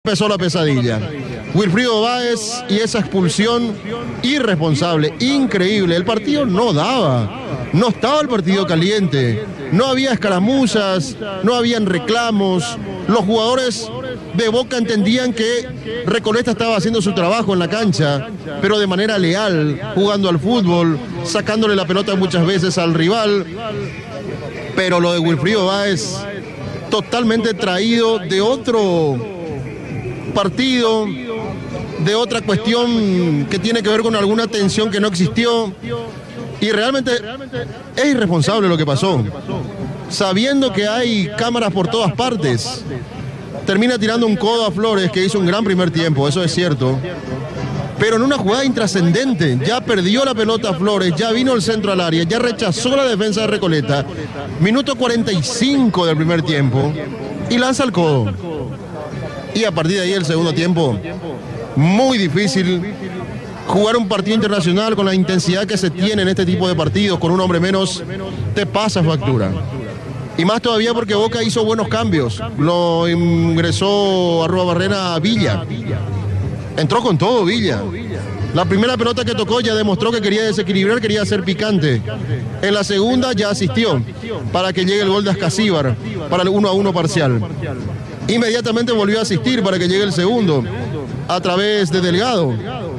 Empezó la pesadilla. Wilfrido Báez y esa expulsión irresponsable, increíble. El partido no daba. No estaba el partido caliente. No había escaramuzas, no habían reclamos. Los jugadores de Boca entendían que Recoleta estaba haciendo su trabajo en la cancha, pero de manera leal, jugando al fútbol, sacándole la pelota muchas veces al rival. Pero lo de Wilfrido Báez, totalmente traído de otro partido, de otra cuestión que tiene que ver con alguna tensión que no existió, y realmente es irresponsable lo que pasó, sabiendo que hay cámaras por todas partes. Termina tirando un codo a Flores, que hizo un gran primer tiempo, eso es cierto, pero en una jugada intrascendente. Ya perdió la pelota Flores, ya vino el centro al área, ya rechazó la defensa de Recoleta, minuto 45 del primer tiempo, y lanza el codo. Y a partir de ahí el segundo tiempo, muy difícil jugar un partido internacional con la intensidad que se tiene en este tipo de partidos, con un hombre menos, te pasa factura. Y más todavía porque Boca hizo buenos cambios. Lo ingresó Arruabarrena a Villa. Entró con todo Villa. La primera pelota que tocó ya demostró que quería desequilibrar, quería ser picante. En la segunda ya asistió para que llegue el gol de Ascasíbar para el 1-1 parcial. Inmediatamente volvió a asistir para que llegue el segundo a través de Delgado.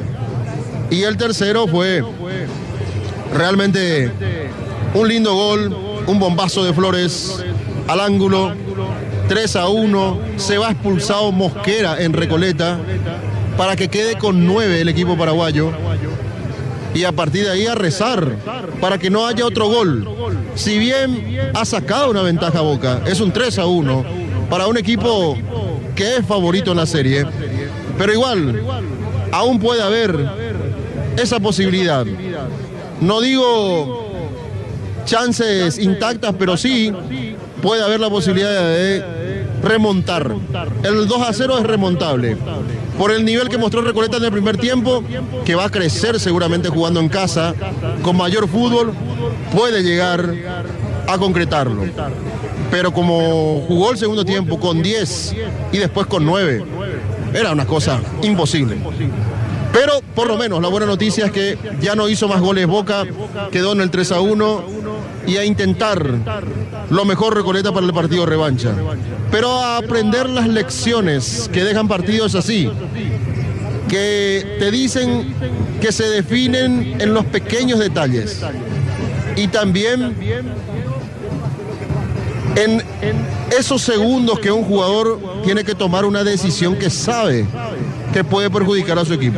Y el tercero fue realmente un lindo gol, un bombazo de Flores al ángulo. 3-1, se va expulsado Mosquera en Recoleta para que quede con 9 el equipo paraguayo. Y a partir de ahí a rezar para que no haya otro gol. Si bien ha sacado una ventaja Boca, es un 3-1 para un equipo que es favorito en la serie, pero igual aún puede haber esa posibilidad. No digo chances intactas, pero sí puede haber la posibilidad de remontar. El 2-0 es remontable por el nivel que mostró Recoleta en el primer tiempo, que va a crecer seguramente jugando en casa con mayor fútbol, puede llegar a concretarlo. Pero como jugó el segundo tiempo con 10 y después con 9, era una cosa imposible. Pero por lo menos la buena noticia es que ya no hizo más goles Boca, quedó en el 3-1 y a intentar lo mejor Recoleta para el partido revancha. Pero a aprender las lecciones que dejan partidos así, que te dicen que se definen en los pequeños detalles y también en esos segundos que un jugador tiene que tomar una decisión que sabe que puede perjudicar a su equipo.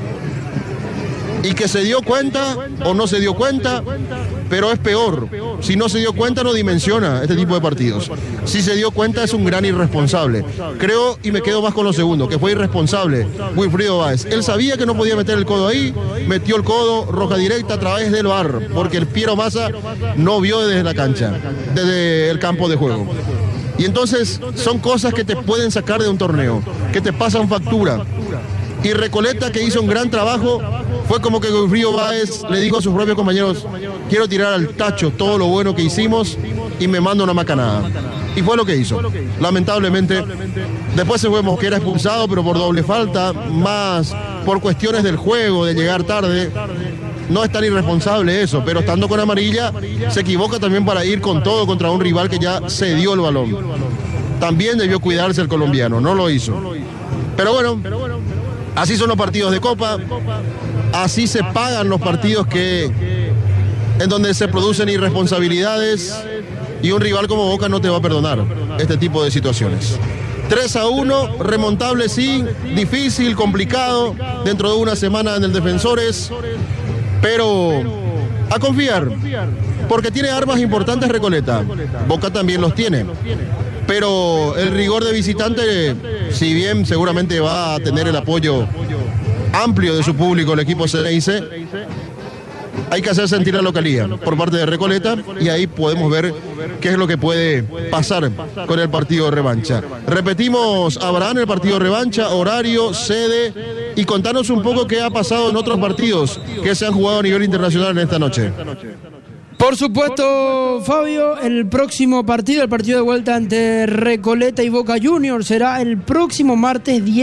Y que se dio cuenta o no se dio cuenta, pero es peor. Si no se dio cuenta no dimensiona este tipo de partidos. Si se dio cuenta es un gran irresponsable. Creo, y me quedo más con lo segundo, que fue irresponsable Wilfrido Báez. Él sabía que no podía meter el codo ahí, metió el codo, roja directa a través del VAR, porque el Piero Massa no vio desde la cancha, desde el campo de juego. Y entonces son cosas que te pueden sacar de un torneo, que te pasan factura. Y Recoleta, que hizo un gran trabajo, fue como que Wilfrido Báez le dijo a sus propios compañeros: quiero tirar al tacho todo lo bueno que hicimos y me mando una macanada. Y fue lo que hizo. Lamentablemente, después se fue Mosquera expulsado, pero por doble falta, más por cuestiones del juego, de llegar tarde. No es tan irresponsable eso, pero estando con amarilla, se equivoca también para ir con todo contra un rival que ya cedió el balón. También debió cuidarse el colombiano, no lo hizo. Pero bueno, así son los partidos de Copa, así se pagan los partidos en donde se producen irresponsabilidades, y un rival como Boca no te va a perdonar este tipo de situaciones. 3-1, remontable sí, difícil, complicado, dentro de una semana en el Defensores, pero a confiar, porque tiene armas importantes Recoleta. Boca también los tiene. Pero el rigor de visitante, si bien seguramente va a tener el apoyo amplio de su público, el equipo Ceneice, hay que hacer sentir la localía por parte de Recoleta, y ahí podemos ver qué es lo que puede pasar con el partido de revancha. Repetimos, Abraham, el partido de revancha, horario, sede, y contanos un poco qué ha pasado en otros partidos que se han jugado a nivel internacional en esta noche. Por supuesto, Fabio, el próximo partido, el partido de vuelta ante Recoleta y Boca Juniors, será el próximo martes 10.